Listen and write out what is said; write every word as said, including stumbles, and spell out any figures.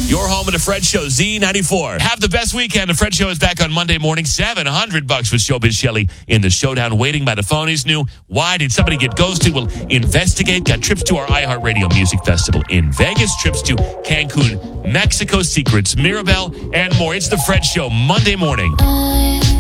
Your home of the Fred Show, Z ninety-four. Have the best weekend. The Fred Show is back on Monday morning. seven hundred bucks with Showbiz Shelley in the showdown. Waiting by the phone. He's new. Why did somebody get ghosted? We'll investigate. Got trips to our iHeartRadio Music Festival in Vegas. Trips to Cancun, Mexico. Secrets, Mirabelle, and more. It's the Fred Show, Monday morning.